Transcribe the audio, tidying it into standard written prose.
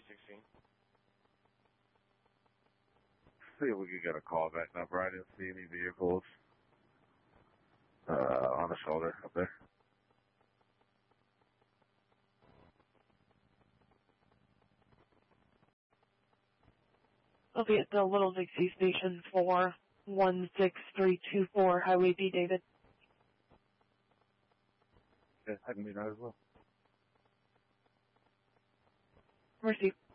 16. See if we can get a callback number. I didn't see any vehicles on the shoulder up there. I'll be at the Little Dixie Station for 16324 Highway B, David. Yeah, I can be that as well. Mercy.